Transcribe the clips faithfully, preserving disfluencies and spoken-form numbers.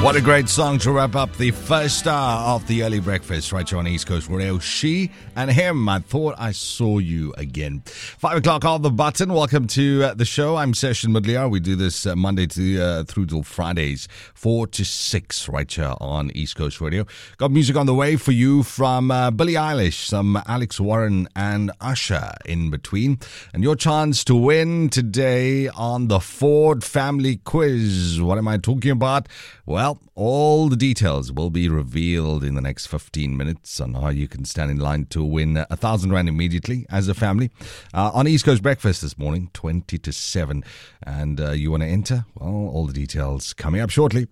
What a great song to wrap up the first hour of the early breakfast right here on East Coast Radio. She and him, I thought I saw you again. Five o'clock on the button. Welcome to uh, the show. I'm Session Mudliar. We do this uh, Monday to uh, through till Fridays, four to six right here on East Coast Radio. Got music on the way for you from uh, Billie Eilish, some Alex Warren and Usher in between. And your chance to win today on the Ford Family Quiz. What am I talking about? Well, all the details will be revealed in the next fifteen minutes on how you can stand in line to win a thousand rand immediately as a family uh, on East Coast Breakfast this morning, twenty to seven. And uh, you want to enter? Well, all the details coming up shortly.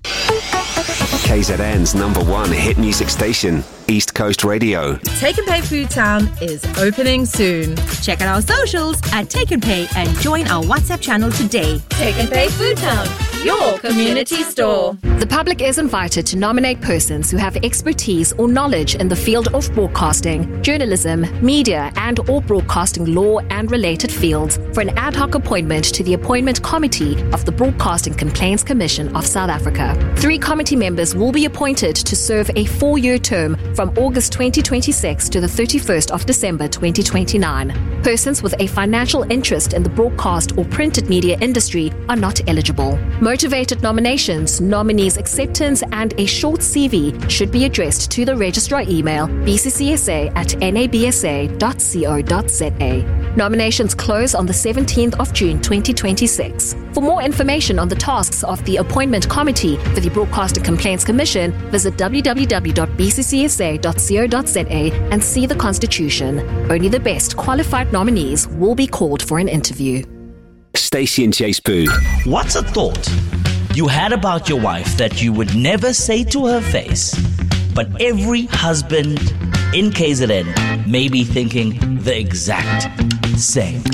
K Z N's number one hit music station, East Coast Radio. Take and Pay Food Town is opening soon. Check out our socials at Take and Pay and join our WhatsApp channel today. Take and Pay Food Town, your community store. The public is invited to nominate persons who have expertise or knowledge in the field of broadcasting, journalism, media, and or broadcasting law and related fields for an ad hoc appointment to the Appointment Committee of the Broadcasting Complaints Commission of South Africa. Three committee members will be appointed to serve a four-year term from August twenty twenty-six to the thirty-first of December twenty twenty-nine. Persons with a financial interest in the broadcast or printed media industry are not eligible. Motivated nominations, nominees' acceptance, and a short C V should be addressed to the registrar email b c c s a at n a b s a dot co dot z a. Nominations close on the seventeenth of June twenty twenty-six. For more information on the tasks of the Appointment Committee for the Broadcasting Complaints Commission, visit w w w dot b c c s a dot co dot z a and see the Constitution. Only the best qualified nominees will be called for an interview. Stacey and Chase Boo. What's a thought you had about your wife that you would never say to her face, but every husband in K Z N may be thinking the exact same?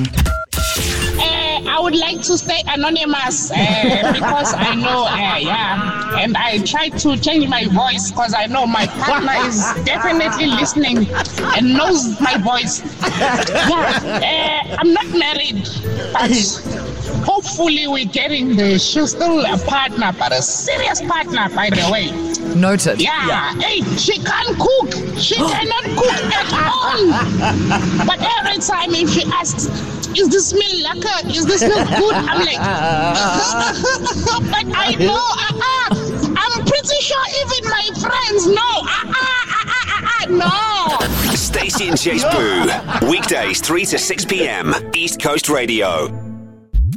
I would like to stay anonymous uh, because I know, uh, yeah, and I try to change my voice because I know my partner is definitely listening and knows my voice. Yeah, uh, I'm not married, but hopefully we're getting the, she's still a partner, but a serious partner, by the way. Noted. Yeah, yeah. Hey, she can't cook. She cannot cook at all. But every time if she asks, is this meal lacquer? Is this not good? I'm like, but I know, uh-uh. I'm pretty sure even my friends know, uh-uh, uh-uh, uh-uh, no. Stacey and Chase Boo. Weekdays, three to six p.m. East Coast Radio.